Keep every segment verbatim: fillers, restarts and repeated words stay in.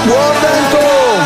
Buon vento!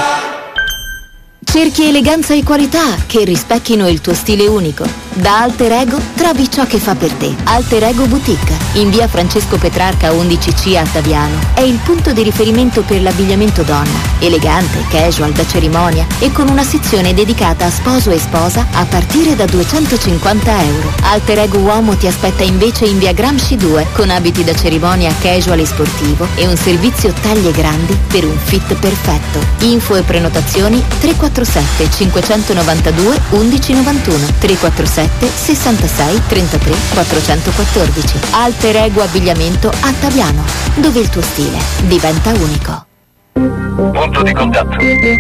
Cerchi eleganza e qualità che rispecchino il tuo stile unico. Da Alter Ego trovi ciò che fa per te. Alter Ego Boutique, in via Francesco Petrarca undici C a Taviano. È il punto di riferimento per l'abbigliamento donna. Elegante, casual, da cerimonia e con una sezione dedicata a sposo e sposa a partire da duecentocinquanta euro. Alter Ego Uomo ti aspetta invece in via Gramsci due con abiti da cerimonia casual e sportivo e un servizio taglie grandi per un fit perfetto. Info e prenotazioni tre quattro sette cinquecentonovantadue undici novantuno tre quattro sette sessantasei trentatré quattrocentoquattordici. Alter Ego Abbigliamento a Taviano, dove il tuo stile diventa unico. Punto di contatto.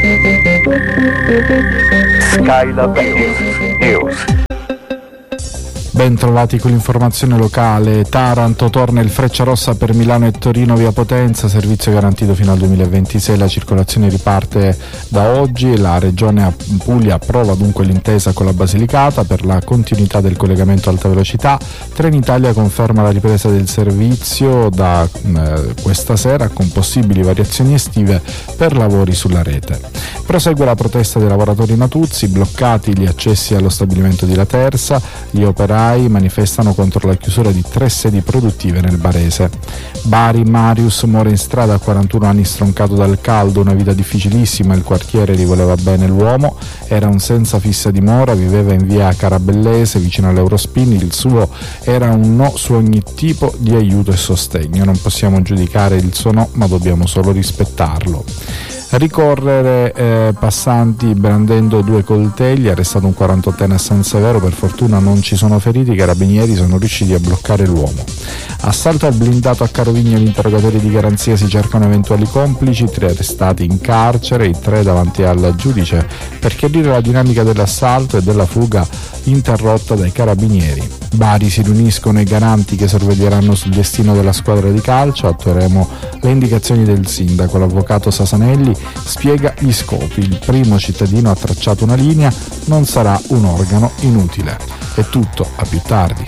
Skylab News. Ben trovati con l'informazione locale. Taranto, torna il Frecciarossa per Milano e Torino via Potenza, servizio garantito fino al duemilaventisei, la circolazione riparte da oggi. La regione Puglia approva dunque l'intesa con la Basilicata per la continuità del collegamento alta velocità. Trenitalia conferma la ripresa del servizio da eh, questa sera con possibili variazioni estive per lavori sulla rete. Prosegue la protesta dei lavoratori Natuzzi, bloccati gli accessi allo stabilimento di Laterza, gli operai manifestano contro la chiusura di tre sedi produttive nel barese. Bari, Marius muore in strada a quarantuno anni stroncato dal caldo, una vita difficilissima, il quartiere gli voleva bene l'uomo, era un senza fissa dimora, viveva in via Carabellese vicino all'Eurospin, il suo era un no su ogni tipo di aiuto e sostegno, non possiamo giudicare il suo no ma dobbiamo solo rispettarlo. Ricorrere eh, passanti brandendo due coltelli, arrestato un quarantottenne a San Severo, per fortuna non ci sono feriti, i carabinieri sono riusciti a bloccare l'uomo. Assalto al blindato a Carovigno, gli interrogatori di garanzia, si cercano eventuali complici, tre arrestati in carcere, i tre davanti al giudice per chiarire la dinamica dell'assalto e della fuga interrotta dai carabinieri. Bari, si riuniscono i garanti che sorveglieranno sul destino della squadra di calcio, attueremo le indicazioni del sindaco, l'avvocato Sasanelli spiega gli scopi, il primo cittadino ha tracciato una linea, non sarà un organo inutile. È tutto, a più tardi.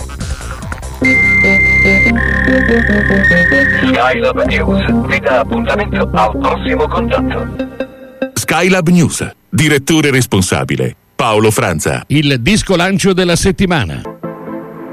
Skylab News vi dà appuntamento al prossimo contatto. Skylab News, direttore responsabile Paolo Franza. Il disco lancio della settimana.